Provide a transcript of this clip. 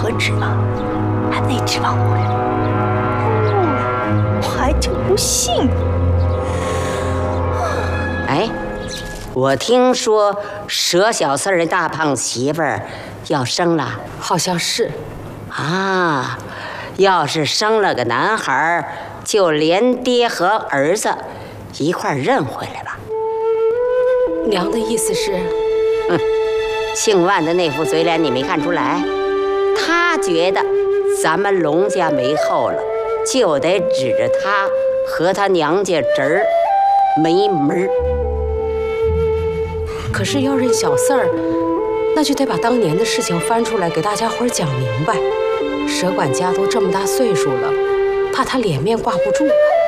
何指望？还没指望我呀？我还真不信。 哎，我听说佘小四的大胖媳妇儿要生了， 好像是。 啊，要是生了个男孩，就连爹和儿子一块认回来吧。 娘的意思是， 姓万的那副嘴脸你没看出来？他觉得咱们龙家没后了，就得指着他和他娘家侄儿没门儿。 可是要认小四儿，那就得把当年的事情翻出来给大家伙讲明白。佘管家都这么大岁数了，怕他脸面挂不住。